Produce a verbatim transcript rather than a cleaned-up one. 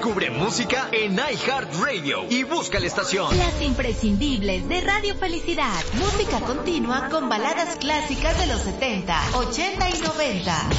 Descubre música en iHeartRadio y busca la estación. Las imprescindibles de Radio Felicidad. Música continua con baladas clásicas de los setenta, ochenta y noventa.